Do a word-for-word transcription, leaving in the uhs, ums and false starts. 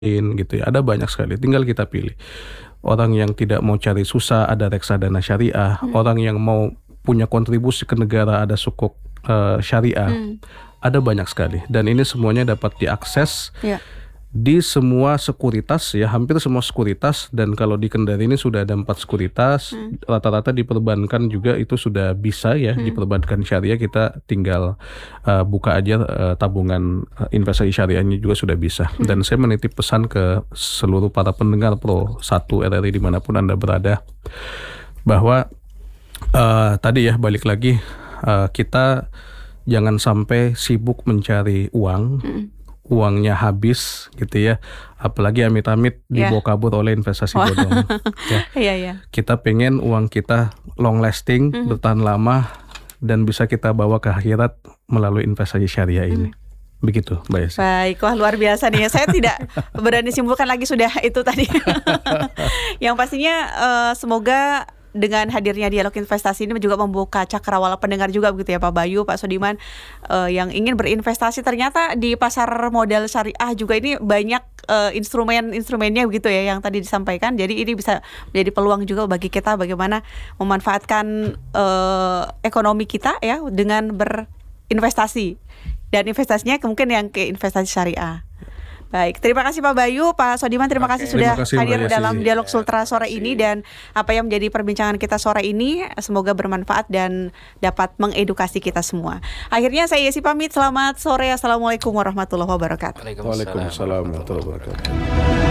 gitu ya. Ada banyak sekali, tinggal kita pilih. Orang yang tidak mau cari susah, ada reksadana syariah. Hmm. Orang yang mau punya kontribusi ke negara, ada sukuk uh, syariah. Hmm. Ada banyak sekali. Dan ini semuanya dapat diakses Ya. di semua sekuritas ya, hampir semua sekuritas. Dan kalau di Kendari ini sudah ada empat sekuritas. Hmm. Rata-rata di perbankan juga itu sudah bisa ya, Hmm. di perbankan syariah kita tinggal uh, buka aja uh, tabungan uh, investasi syariahnya juga sudah bisa. Hmm. Dan saya menitip pesan ke seluruh para pendengar Pro satu R R I dimanapun Anda berada, bahwa uh, tadi ya balik lagi, uh, kita jangan sampai sibuk mencari uang. Hmm. Uangnya habis gitu ya, apalagi amit-amit dibawa Ya. kabur oleh investasi Wah. bodong ya. Iya, iya. Kita pengen uang kita long lasting, Mhm. bertahan lama, dan bisa kita bawa ke akhirat melalui investasi syariah ini. Begitu Mbak Yesi. Baik, wah luar biasa nih. Saya tidak berani simpulkan lagi, sudah itu tadi. Yang pastinya eh, semoga dengan hadirnya dialog investasi ini juga membuka cakrawala pendengar juga begitu ya Pak Bayu, Pak Sodiman, eh, yang ingin berinvestasi. Ternyata di pasar modal syariah juga ini banyak eh, instrumen-instrumennya begitu ya yang tadi disampaikan. Jadi ini bisa menjadi peluang juga bagi kita bagaimana memanfaatkan eh, ekonomi kita ya dengan berinvestasi. Dan investasinya mungkin yang ke investasi syariah. Baik, terima kasih Pak Bayu, Pak Sodiman, terima Oke. kasih sudah Terima kasih, hadir Mbak Yesi. dalam dialog Ya, Sultra terima sore kasih. ini, dan apa yang menjadi perbincangan kita sore ini semoga bermanfaat dan dapat mengedukasi kita semua. Akhirnya saya Yesi pamit, selamat sore, assalamualaikum warahmatullahi wabarakatuh. Waalaikumsalam Waalaikumsalam warahmatullahi wabarakatuh.